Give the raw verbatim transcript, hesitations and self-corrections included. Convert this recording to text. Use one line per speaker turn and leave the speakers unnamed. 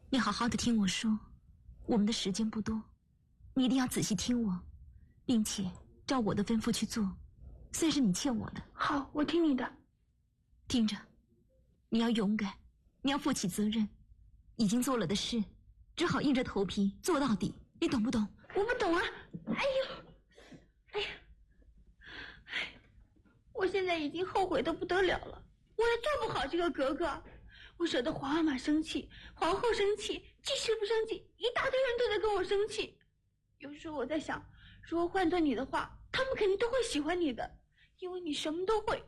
你好好的听我说，我们的时间不多，你一定要仔细听我，并且照我的吩咐去做，算是你欠我的。
好，我听你的。
听着，你要勇敢，你要负起责任，已经做了的事，只好硬着头皮做到底，你懂不懂？
我不懂啊！哎呦，哎呀，哎，我现在已经后悔得不得了了，我也做不好这个格格。我惹得皇阿玛生气，皇后生气，即使不生气，一大堆人都在跟我生气。有时候我在想，如果换做你的话，他们肯定都会喜欢你的，因为你什么都会，